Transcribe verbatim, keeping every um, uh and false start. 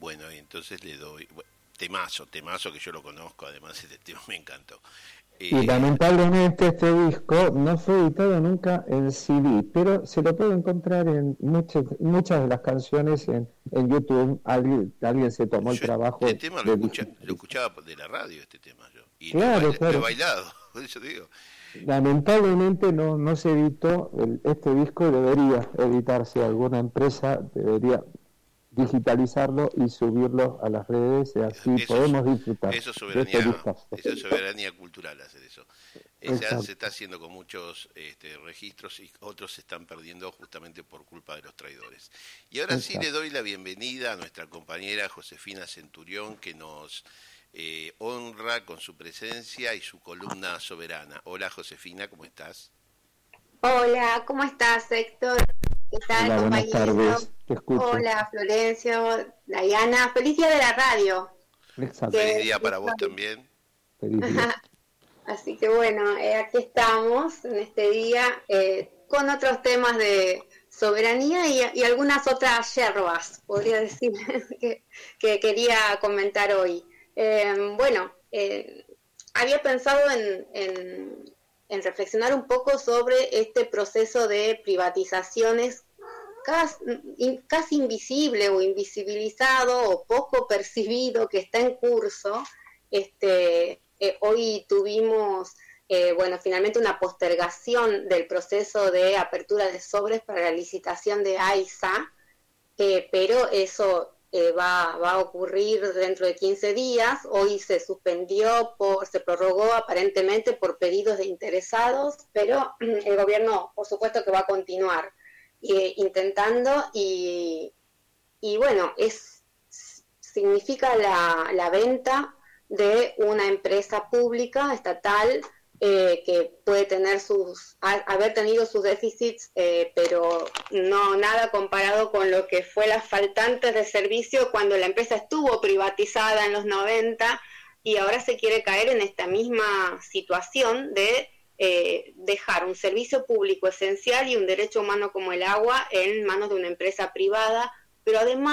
Bueno, y entonces le doy... Bueno, temazo, temazo que yo lo conozco, además este tema me encantó. Y Eh, lamentablemente este disco no fue editado nunca en C D, pero se lo puede encontrar en muchas, muchas de las canciones en, en YouTube. Alguien, alguien se tomó el yo este trabajo tema lo, de escucha, lo digitalizar. escuchaba de la radio, este tema yo. Y lo he, Claro, baila, lo he claro. bailado, por eso te digo. Lamentablemente no, no se editó el- este disco, debería editarse. Alguna empresa debería digitalizarlo y subirlo a las redes, y así Eso es, podemos disfrutar eso es de este soberanía, discazo. eso es soberanía cultural hacer eso. Esa se está Exacto, haciendo con muchos este, registros y otros se están perdiendo justamente por culpa de los traidores. Y ahora sí le exacto. doy la bienvenida a nuestra compañera Josefina Centurión, que nos eh, honra con su presencia y su columna soberana. Hola Josefina, ¿cómo estás? Hola, ¿cómo estás, Héctor? ¿Qué tal, Hola, buenas compañero? tardes, te escucho. Hola, Florencio, Diana. Feliz día de la radio. Exacto, Feliz Que día para vos también. feliz día. Así que bueno, eh, aquí estamos en este día eh, con otros temas de soberanía y, y algunas otras yerbas, podría decir, que, que quería comentar hoy. Eh, bueno, eh, había pensado en, en, en reflexionar un poco sobre este proceso de privatizaciones casi, casi invisible o invisibilizado o poco percibido que está en curso. Este, eh, hoy tuvimos, eh, bueno, finalmente una postergación del proceso de apertura de sobres para la licitación de AISA, eh, pero eso eh, va, va a ocurrir dentro de quince días. Hoy se suspendió, por, se prorrogó aparentemente por pedidos de interesados, pero el gobierno, por supuesto, que va a continuar eh, intentando y, y bueno, es significa la, la venta de una empresa pública estatal eh, que puede tener sus a, haber tenido sus déficits, eh, pero no nada comparado con lo que fue las faltantes de servicio cuando la empresa estuvo privatizada en los noventa, y ahora se quiere caer en esta misma situación de eh, dejar un servicio público esencial y un derecho humano como el agua en manos de una empresa privada, pero además